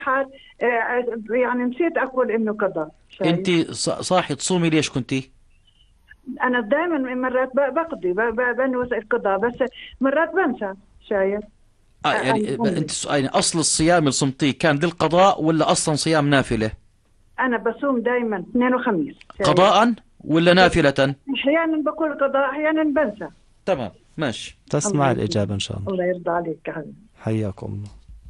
حال يعني نسيت اكل انه قضاء انت شايف. صاحي تصومي ليش كنتي؟ انا دائما مرات بقضي بنوي القضاء، بس مرات بنسى شايف. يعني أمي. انت يعني اصل الصيام اللي صمتيه كان للقضاء ولا اصلا صيام نافلة؟ انا بصوم دائما اثنين وخميس شايف. قضاء ولا نافلة؟ احيانا بقول قضاء، احيانا بنسى. تمام ماشي. الله تسمع يسلمك. الإجابة إن شاء الله. الله يرضى عليك يا حبيبي. حياكم الله.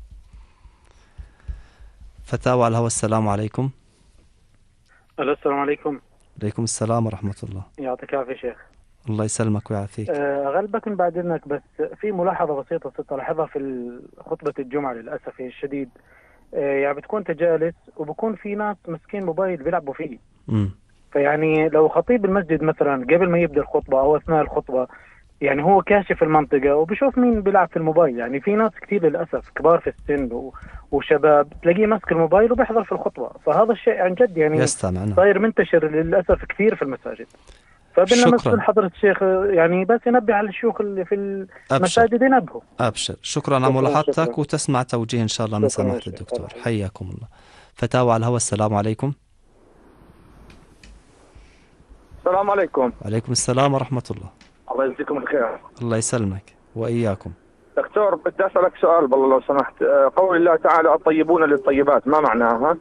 فتاوى على الهوى، السلام عليكم. ألو، السلام عليكم. عليكم السلام ورحمة الله. يعطيك العافية شيخ. الله يسلمك ويعافيك. غلبك بعد إذنك، بس في ملاحظة بسيطة صرت ألاحظها في خطبة الجمعة للأسف الشديد. يعني بتكون أنت جالس وبكون في ناس مسكين موبايل بيلعبوا فيه. امم فيعني لو خطيب المسجد مثلا قبل ما يبدأ الخطبة أو أثناء الخطبة، يعني هو كاشف المنطقة وبشوف مين بيلعب في الموبايل. يعني في ناس كتير للأسف كبار في السن وشباب تلاقيه ماسك الموبايل وبيحضر في الخطبة، فهذا الشيء عن جد يعني يستمع، نعم. صاير منتشر للأسف كثير في المساجد. فبدنا شكرا. مثل حضرة الشيخ يعني بس ينبه على الشيوخ اللي في أبشر المساجد ينبهوا. أبشر، شكرا على شكرا ملاحظتك، شكرا. وتسمع توجيه إن شاء الله من شكرا يا سماحة شيخ. الدكتور. الله حياكم الله. فتاوى على الهوى، السلام عليكم. السلام عليكم. وعليكم السلام ورحمة الله. الله يجزيكم الخير. الله يسلمك وإياكم. دكتور بدي أسألك سؤال بالله لو سمحت. قول الله تعالى الطيبون للطيبات ما معناها؟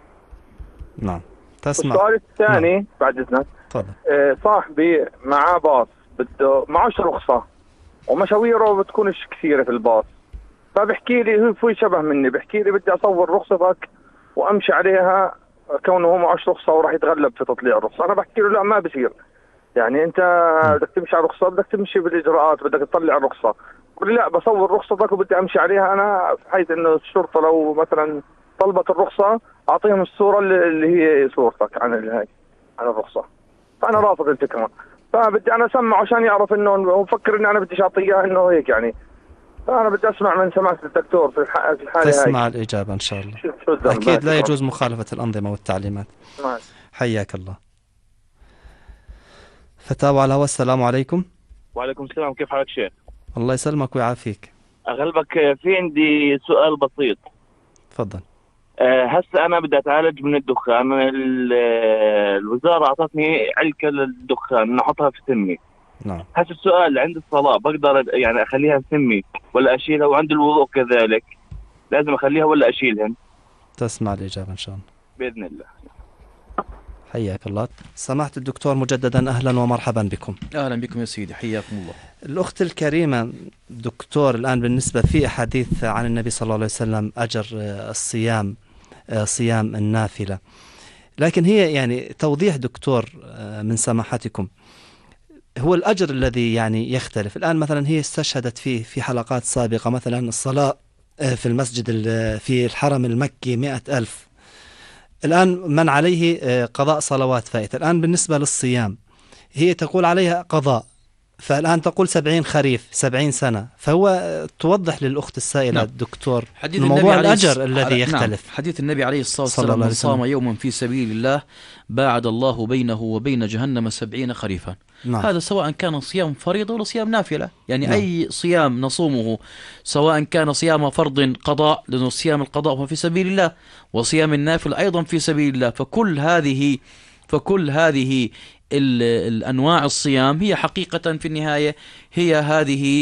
نعم تسمع. والسؤال الثاني نعم. بعد إذنك. تفضل. صاحبي معاه باص بده معوش رخصة ومشاويره بتكونش كثيرة في الباص، فبحكي لي هو في شبه مني، بحكي لي بدي أصور رخصتك وأمشي عليها كونه هو معوش رخصة وراح يتغلب في تطليع الرخصة. أنا بحكي له لا ما بصير، يعني أنت بدك تمشي على الرخصة بدك تمشي بالإجراءات بدك تطلع الرخصة. قل لي لا بصور رخصتك وبدي أمشي عليها أنا، بحيث إنه الشرطة لو مثلا طلبت الرخصة أعطيهم الصورة اللي هي صورتك عن هاي عن الرخصة. فأنا رافض الفكرة، فبدي أنا أسمع عشان يعرف إنه هو مفكر إني أنا بدي أعطيه إنه هيك يعني. فأنا بدي أسمع من سماحة الدكتور في الحالة هاي. تسمع الإجابة إن شاء الله. شو الذنب؟ أكيد لا يجوز مخالفة الأنظمة والتعليمات. ماشي. حياك الله. فتاوى على الهوى، السلام عليكم. وعليكم السلام، كيف حالك شيخ؟ الله يسلمك ويعافيك. أغلبك في عندي سؤال بسيط. تفضل. هسه أنا بدي أتعالج من الدخان. الوزارة أعطتني علكة للدخان نحطها في سمي. نعم. هسه السؤال، عند الصلاة بقدر يعني أخليها في سمي ولا أشيلها؟ وعند الوضوء كذلك لازم أخليها ولا أشيلهن؟ تسمع الإجابة إن شاء الله بإذن الله. حياك الله. سماحة الدكتور مجددا أهلا ومرحبا بكم. اهلا بكم يا سيدي، حياكم الله. الأخت الكريمة دكتور، الآن بالنسبة في أحاديث عن النبي صلى الله عليه وسلم أجر الصيام، صيام النافلة، لكن هي يعني توضيح دكتور من سماحتكم، هو الأجر الذي يعني يختلف. الآن مثلا هي استشهدت فيه في حلقات سابقة مثلا الصلاة في المسجد في الحرم المكي 100,000. الآن من عليه قضاء صلوات فائتة. الآن بالنسبة للصيام هي تقول عليها قضاء، فالآن تقول 70 خريف 70 سنة. فهو توضح للأخت السائلة نعم. دكتور حديث موضوع النبي الأجر الذي يختلف. نعم. حديث النبي عليه الصلاة صلى والسلام: الله من عليه صام وسلم. يوما في سبيل الله باعد الله بينه وبين جهنم 70 خريفا. نعم. هذا سواء كان صيام فريضة ولا صيام نافلة، يعني نعم. أي صيام نصومه سواء كان صيام فرض قضاء، لأنه صيام القضاء هو في سبيل الله، وصيام النافل أيضا في سبيل الله. فكل هذه الأنواع الصيام هي حقيقة في النهاية هي هذه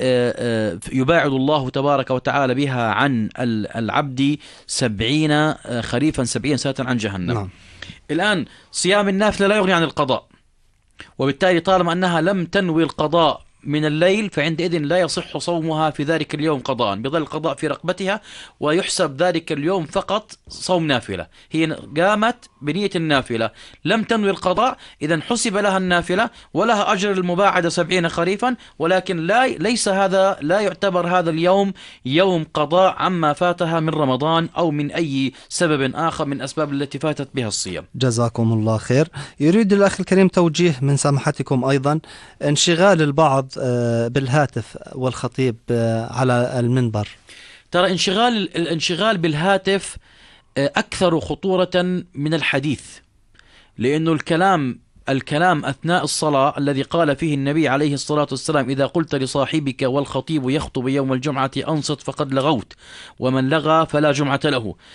يباعد الله تبارك وتعالى بها عن العبد 70 خريفا 70 سنة عن جهنم. نعم. الآن صيام النافلة لا يغني عن القضاء، وبالتالي طالما أنها لم تنوي القضاء من الليل فعندئذ لا يصح صومها في ذلك اليوم قضاء، بظل القضاء في رقبتها ويحسب ذلك اليوم فقط صوم نافلة. هي قامت بنية النافلة لم تنوي القضاء، إذن حسب لها النافلة ولها أجر المباعدة 70 خريفا، ولكن لا يعتبر هذا اليوم يوم قضاء عما فاتها من رمضان أو من أي سبب آخر من أسباب التي فاتت بها الصيام. جزاكم الله خير. يريد الأخ الكريم توجيه من سماحتكم أيضا انشغال البعض بالهاتف والخطيب على المنبر. ترى الانشغال بالهاتف أكثر خطورة من الحديث، لأنه الكلام أثناء الصلاة الذي قال فيه النبي عليه الصلاة والسلام: إذا قلت لصاحبك والخطيب يخطب يوم الجمعة أنصت فقد لغوت، ومن لغى فلا جمعة له.